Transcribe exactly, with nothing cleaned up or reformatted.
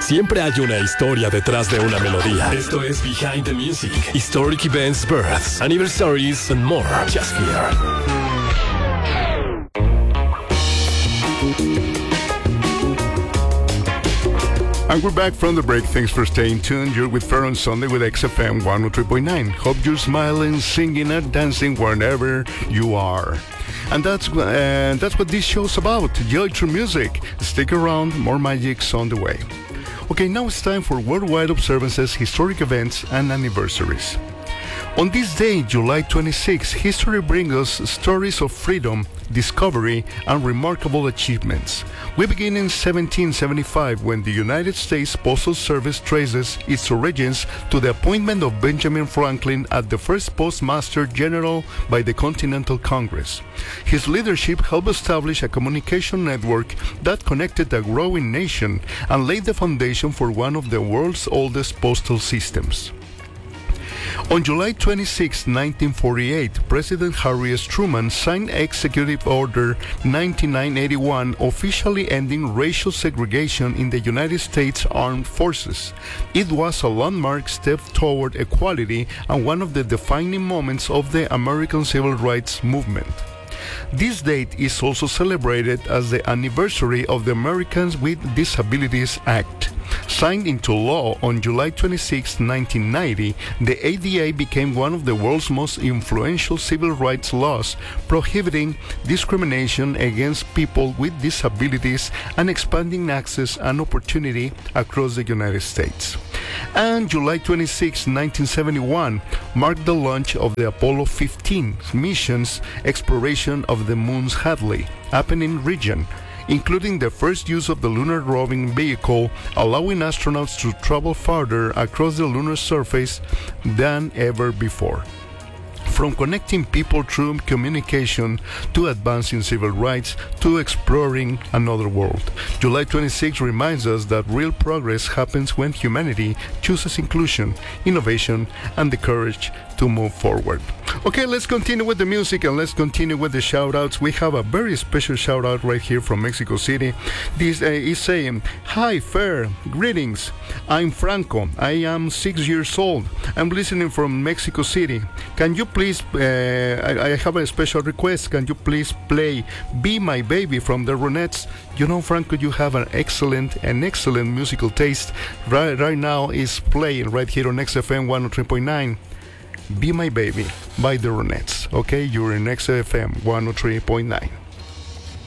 Siempre hay una historia detrás de una melodía. Esto es Behind the Music. Historic events, births, anniversaries, and more. Just here. And we're back from the break. Thanks for staying tuned. You're with Fair on Sunday with X F M one oh three point nine. Hope you're smiling, singing, and dancing wherever you are. And that's uh, that's what this show's about. Joy through music. Stick around, more magic's on the way. Okay, now it's time for worldwide observances, historic events, and anniversaries. On this day, July twenty-sixth, history brings us stories of freedom, discovery, and remarkable achievements. We begin in seventeen seventy-five when the United States Postal Service traces its origins to the appointment of Benjamin Franklin as the first Postmaster General by the Continental Congress. His leadership helped establish a communication network that connected a growing nation and laid the foundation for one of the world's oldest postal systems. On July twenty-sixth, nineteen forty-eight, President Harry S. Truman signed Executive Order ninety-nine eighty-one, officially ending racial segregation in the United States Armed Forces. It was a landmark step toward equality and one of the defining moments of the American Civil Rights Movement. This date is also celebrated as the anniversary of the Americans with Disabilities Act. Signed into law on July twenty-sixth, nineteen ninety, the A D A became one of the world's most influential civil rights laws, prohibiting discrimination against people with disabilities and expanding access and opportunity across the United States. And July twenty-sixth, nineteen seventy-one marked the launch of the Apollo fifteen mission's exploration of the moon's Hadley, Apennine region, including the first use of the lunar roving vehicle, allowing astronauts to travel farther across the lunar surface than ever before. From connecting people through communication to advancing civil rights to exploring another world, July twenty-sixth reminds us that real progress happens when humanity chooses inclusion, innovation, and the courage to move forward. Okay, let's continue with the music and let's continue with the shout-outs. We have a very special shout-out right here from Mexico City. This uh, is saying, "Hi, Fair, greetings. I'm Franco. I am six years old. I'm listening from Mexico City. Can you please, uh, I, I have a special request. Can you please play Be My Baby from the Ronettes?" You know, Franco, you have an excellent, an excellent musical taste. Right, right now is playing right here on X F M one oh three point nine. Be My Baby by the Ronettes. Okay, you're in X F M one oh three point nine.